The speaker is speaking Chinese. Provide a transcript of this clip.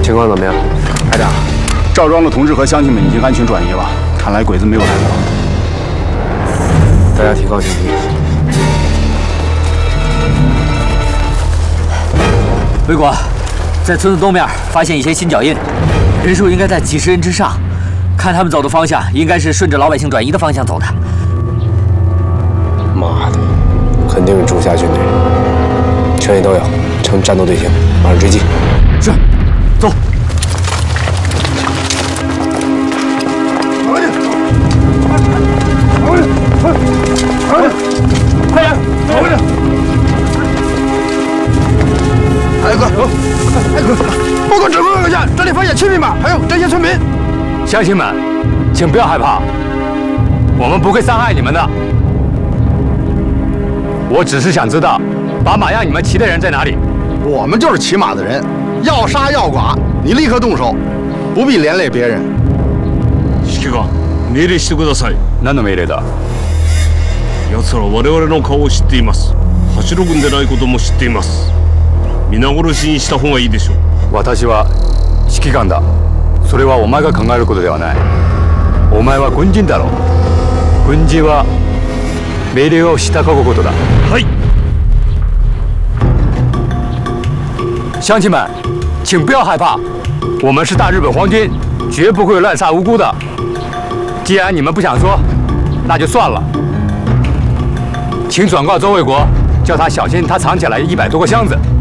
情况怎么样？ 排长，赵庄的同志和乡亲们已经安全转移了，看来鬼子没有来过。 大家提高警惕。 卫国，在村子东面发现一些新脚印，人数应该在几十人之上。看他们走的方向，应该是顺着老百姓转移的方向走的。 妈的，肯定是朱家军的人，全里都有，成战斗队形，马上追击。 是，走。快点！ 哎哥，报告指挥阁下，这里发现7匹马，还有这些村民。 乡亲们，请不要害怕，我们不会伤害你们的。我只是想知道，把马让你们骑的人在哪里？ 我们就是骑马的人，要杀要剐，你立刻动手，不必连累别人。 指揮官、命令してください。 何の命令だ？ 奴らは我々の顔を知っています。走る軍でないことも知っています。皆殺しにした方がいいでしょう。 私は指揮官だ。それはお前が考えることではない。お前は軍人だろう。軍人は命令を従うことだ。 はい。 乡亲们，请不要害怕，我们是大日本皇军，绝不会滥杀无辜的。既然你们不想说，那就算了。请转告周卫国，叫他小心他藏起来100多个箱子。